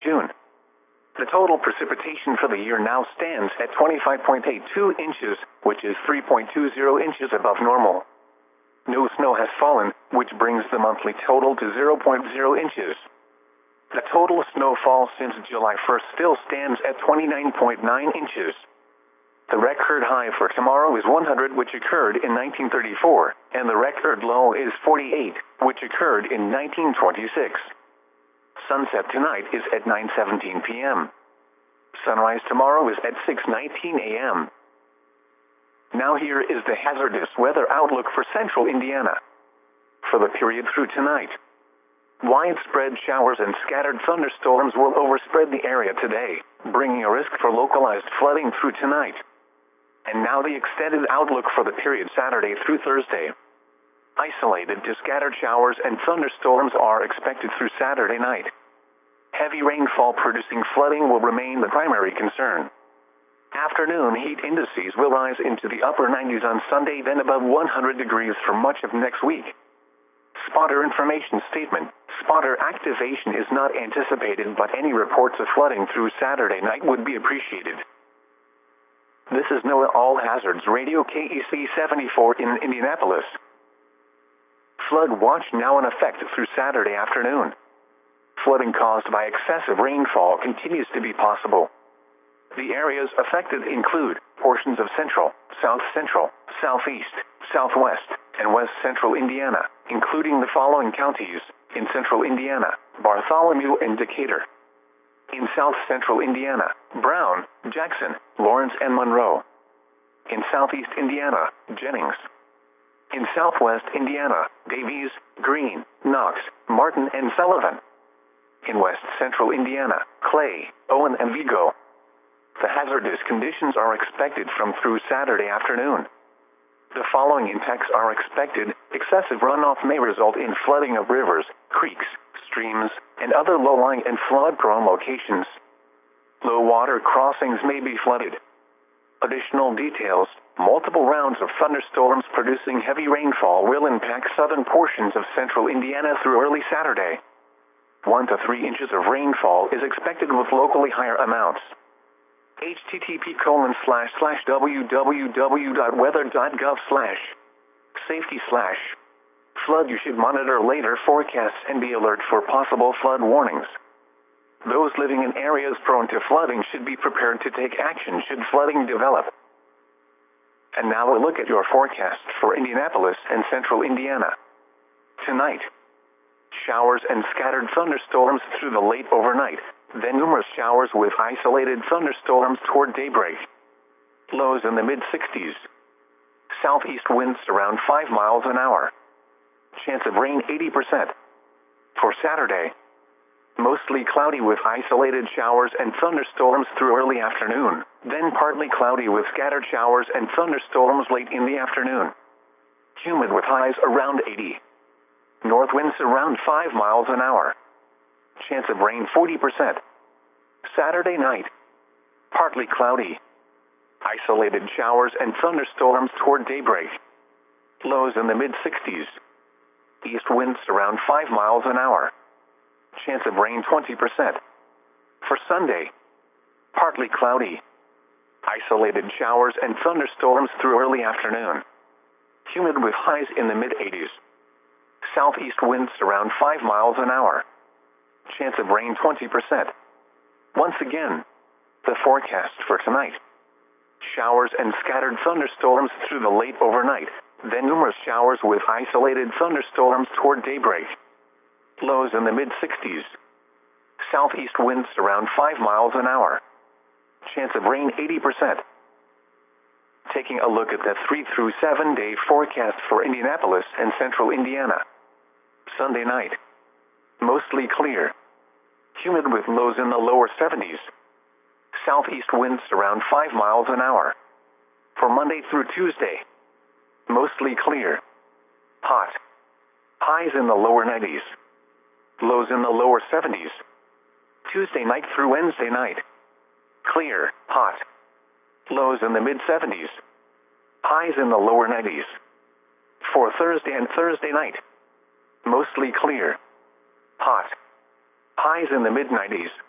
June. The total precipitation for the year now stands at 25.82 inches, which is 3.20 inches above normal. No snow has fallen, which brings the monthly total to 0.0 inches. The total snowfall since July 1st still stands at 29.9 inches. The record high for tomorrow is 100, which occurred in 1934, and the record low is 48, which occurred in 1926. Sunset tonight is at 9:17 p.m. Sunrise tomorrow is at 6:19 a.m. Now here is the hazardous weather outlook for central Indiana. For the period through tonight, widespread showers and scattered thunderstorms will overspread the area today, bringing a risk for localized flooding through tonight. And now the extended outlook for the period Saturday through Thursday. Isolated to scattered showers and thunderstorms are expected through Saturday night. Heavy rainfall producing flooding will remain the primary concern. Afternoon heat indices will rise into the upper 90s on Sunday, then above 100 degrees for much of next week. Spotter information statement. Spotter activation is not anticipated, but any reports of flooding through Saturday night would be appreciated. This is NOAA All Hazards Radio KEC 74 in Indianapolis. Flood watch now in effect through Saturday afternoon. Flooding caused by excessive rainfall continues to be possible. The areas affected include portions of central, south central, southeast, southwest, and west central Indiana, including the following counties: in central Indiana, Bartholomew and Decatur. In south central Indiana, Brown, Jackson, Lawrence, and Monroe. In southeast Indiana, Jennings. In southwest Indiana, Davies, Greene, Knox, Martin, and Sullivan. In west central Indiana, Clay, Owen, and Vigo. The hazardous conditions are expected from through Saturday afternoon. The following impacts are expected. Excessive runoff may result in flooding of rivers, creeks, streams, and other low-lying and flood-prone locations. Low water crossings may be flooded. Additional details: multiple rounds of thunderstorms producing heavy rainfall will impact southern portions of central Indiana through early Saturday. 1 to 3 inches of rainfall is expected with locally higher amounts. http://www.weather.gov/safety/flood. You should monitor later forecasts and be alert for possible flood warnings. Those living in areas prone to flooding should be prepared to take action should flooding develop. And now a look at your forecast for Indianapolis and central Indiana. Tonight, showers and scattered thunderstorms through the late overnight, then numerous showers with isolated thunderstorms toward daybreak. Lows in the mid-60s. Southeast winds around 5 miles an hour. Chance of rain 80%. For Saturday, mostly cloudy with isolated showers and thunderstorms through early afternoon, then partly cloudy with scattered showers and thunderstorms late in the afternoon. Humid with highs around 80. North winds around 5 miles an hour. Chance of rain 40%. Saturday night, partly cloudy. Isolated showers and thunderstorms toward daybreak. Lows in the mid-60s. East winds around 5 miles an hour. Chance of rain 20%. For Sunday, partly cloudy. Isolated showers and thunderstorms through early afternoon. Humid with highs in the mid-80s. Southeast winds around 5 miles an hour. Chance of rain 20%. Once again, the forecast for tonight. Showers and scattered thunderstorms through the late overnight, then numerous showers with isolated thunderstorms toward daybreak. Lows in the mid-60s. Southeast winds around 5 miles an hour. Chance of rain 80%. Taking a look at the 3 through 7 day forecast for Indianapolis and central Indiana. Sunday night, mostly clear. Humid with lows in the lower 70s. Southeast winds around 5 miles an hour. For Monday through Tuesday, mostly clear. Hot. Highs in the lower 90s. Lows in the lower 70s. Tuesday night through Wednesday night, clear, hot. Lows in the mid-70s. Highs in the lower 90s. For Thursday and Thursday night, mostly clear. Hot. Highs in the mid-90s.